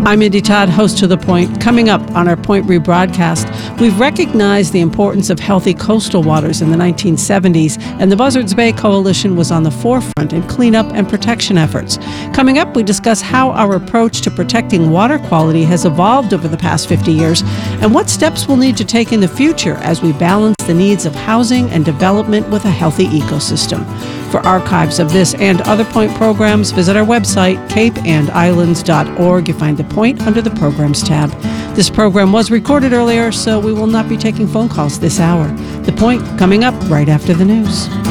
I'm Indy Todd, host to The Point. Coming up on our Point rebroadcast, we've recognized the importance of healthy coastal waters in the 1970s, and the Buzzards Bay Coalition was on the forefront in cleanup and protection efforts. Coming up, we discuss how our approach to protecting water quality has evolved over the past 50 years, and what steps we'll need to take in the future as we balance the needs of housing and development with a healthy ecosystem. For archives of this and other Point programs, visit our website, capeandislands.org. You find The Point under the Programs tab. This program was recorded earlier, so we will not be taking phone calls this hour. The Point coming up right after the news.